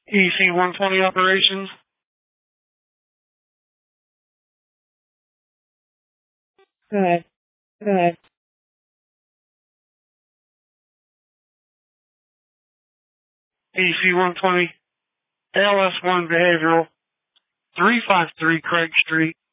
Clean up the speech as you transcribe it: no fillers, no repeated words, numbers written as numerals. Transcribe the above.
EC 120 operations. Go ahead. Go ahead. EC 120, ALS1 Behavioral, 353 Craig Street.